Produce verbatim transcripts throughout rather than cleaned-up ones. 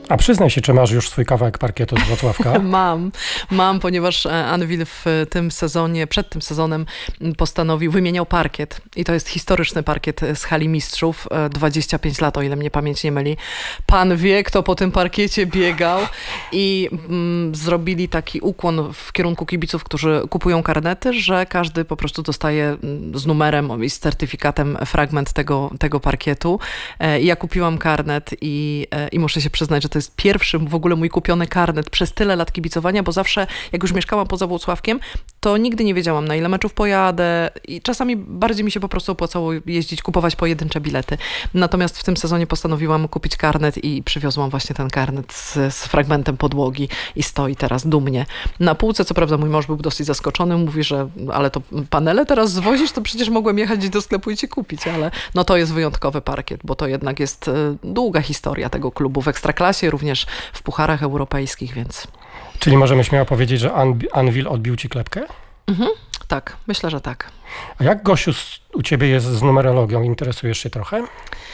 A przyznaj się, czy masz już swój kawałek parkietu z Wrocławka? Mam, mam, ponieważ Anvil w tym sezonie, przed tym sezonem postanowił, wymieniał parkiet i to jest historyczny parkiet z hali mistrzów, dwadzieścia pięć lat, o ile mnie pamięć nie myli. Pan wie, kto po tym parkiecie biegał i mm, zrobili taki ukłon w kierunku kibiców, którzy kupują karnety, że każdy po prostu dostaje z numerem i z certyfikatem fragment tego, tego parkietu. I ja kupiłam karnet i, i muszę się przyznać, że to jest pierwszy w ogóle mój kupiony karnet przez tyle lat kibicowania, bo zawsze jak już mieszkałam poza Włocławkiem, to nigdy nie wiedziałam, na ile meczów pojadę i czasami bardziej mi się po prostu opłacało jeździć, kupować pojedyncze bilety. Natomiast w tym sezonie postanowiłam kupić karnet i przywiozłam właśnie ten karnet z, z fragmentem podłogi i stoi teraz dumnie na półce. Co prawda mój mąż był dosyć zaskoczony, mówi, że ale to panele teraz zwozisz, to przecież mogłem jechać do sklepu i ci kupić, ale no to jest wyjątkowy parkiet, bo to jednak jest długa historia tego klubu w Ekstraklasie, również w pucharach europejskich, więc... Czyli możemy śmiało powiedzieć, że Anvil odbił ci klepkę? Mhm, tak, myślę, że tak. A jak, Gosiu, u ciebie jest z numerologią? Interesujesz się trochę?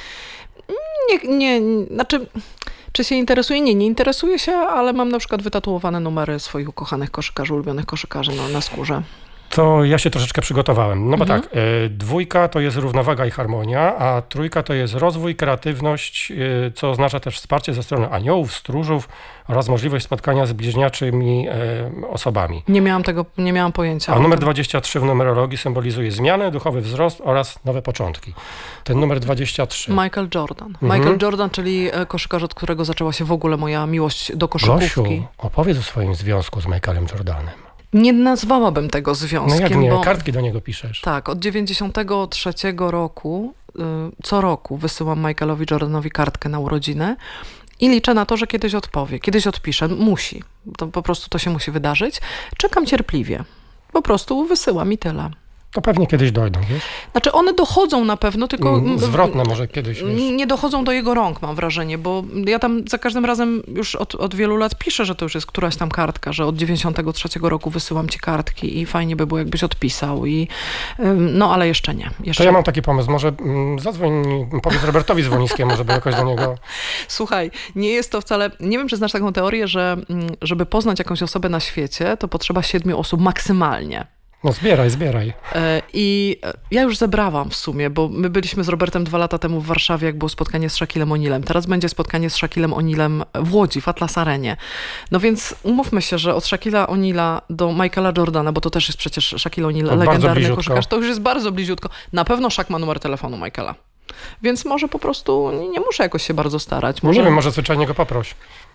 Nie, nie, znaczy... Czy się interesuje? Nie, nie interesuje się, ale mam na przykład wytatuowane numery swoich ukochanych koszykarzy, ulubionych koszykarzy no, na skórze. To ja się troszeczkę przygotowałem. No bo Mhm. tak, y, dwójka to jest równowaga i harmonia, a trójka to jest rozwój, kreatywność, y, co oznacza też wsparcie ze strony aniołów, stróżów oraz możliwość spotkania z bliźniaczymi y, osobami. Nie miałam tego, nie miałam pojęcia. A numer dwadzieścia trzy w numerologii symbolizuje zmianę, duchowy wzrost oraz nowe początki. Ten numer dwadzieścia trzy. Michael Jordan. Mhm. Michael Jordan, czyli koszykarz, od którego zaczęła się w ogóle moja miłość do koszykówki. Gosiu, opowiedz o swoim związku z Michaelem Jordanem. Nie nazwałabym tego No związkiem, jak nie, bo... kartki do niego piszesz. Tak, od dziewięćdziesiątego trzeciego roku, y, co roku wysyłam Michaelowi Jordanowi kartkę na urodziny i liczę na to, że kiedyś odpowie, kiedyś odpisze. Musi. To po prostu to się musi wydarzyć. Czekam cierpliwie. Po prostu wysyłam i tyle. To pewnie kiedyś dojdą, wiesz? Znaczy one dochodzą na pewno, tylko... Mm, Zwrotne może kiedyś, wiesz? Nie dochodzą do jego rąk, mam wrażenie, bo ja tam za każdym razem już od, od wielu lat piszę, że to już jest któraś tam kartka, że od dziewięćdziesiątego trzeciego roku wysyłam ci kartki i fajnie by było, jakbyś odpisał i no, ale jeszcze nie. Jeszcze... To ja mam taki pomysł, może mm, zadzwoń, powiedz Robertowi Zwoniskiemu, żeby jakoś do niego... Słuchaj, nie jest to wcale... Nie wiem, czy znasz taką teorię, że żeby poznać jakąś osobę na świecie, to potrzeba siedmiu osób maksymalnie. No zbieraj, zbieraj. I ja już zebrałam w sumie, bo my byliśmy z Robertem dwa lata temu w Warszawie, jak było spotkanie z Shaquillem O'Nealem. Teraz będzie spotkanie z Shaquillem O'Nealem w Łodzi, w Atlas Arenie. No więc umówmy się, że od Shaquilla O'Neala do Michaela Jordana, bo to też jest przecież Shaquille O'Neal, legendarny koszykarz, to już jest bardzo bliziutko. Na pewno Shaq ma numer telefonu Michaela. Więc może po prostu nie, nie muszę jakoś się bardzo starać. Może... Nie wiem, może zwyczajnie go poproś.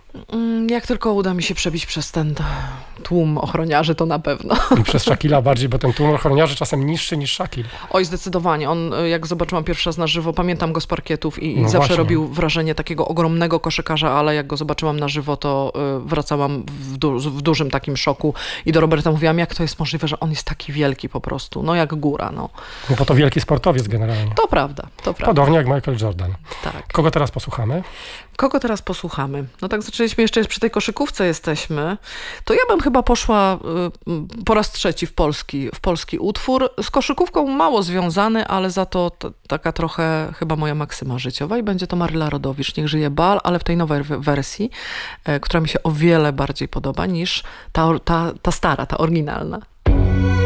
Jak tylko uda mi się przebić przez ten tłum ochroniarzy, to na pewno. I przez Shaquilla bardziej, bo ten tłum ochroniarzy czasem niższy niż Shaquille. Oj, zdecydowanie. On, jak zobaczyłam pierwszy raz na żywo, pamiętam go z parkietów i, i no zawsze właśnie. robił wrażenie takiego ogromnego koszykarza, ale jak go zobaczyłam na żywo, to y, wracałam w, du w dużym takim szoku i do Roberta mówiłam, jak to jest możliwe, że on jest taki wielki po prostu, no jak góra, no. No bo to wielki sportowiec generalnie. To prawda, to prawda. Podobnie jak Michael Jordan. Tak. Kogo teraz posłuchamy? Kogo teraz posłuchamy? No tak zaczęliśmy jeszcze przy tej koszykówce jesteśmy. To ja bym chyba poszła y, po raz trzeci w polski, w polski utwór. Z koszykówką mało związany, ale za to t- taka trochę chyba moja maksyma życiowa i będzie to Maryla Rodowicz. Niech żyje bal, ale w tej nowej wersji, y, która mi się o wiele bardziej podoba niż ta, ta, ta stara, ta oryginalna.